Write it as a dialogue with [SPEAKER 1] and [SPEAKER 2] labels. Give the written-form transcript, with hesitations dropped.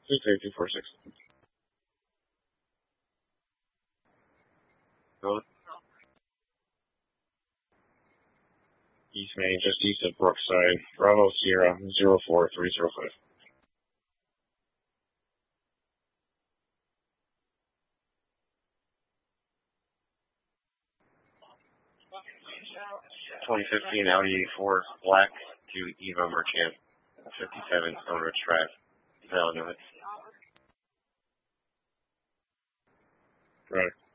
[SPEAKER 1] 23246. Go East Main, just east of Brookside. Bravo Sierra 04305. (2015) Audi A4 Black to Eva Merchant, 57 Stone Ridge Drive, Illinois. Right.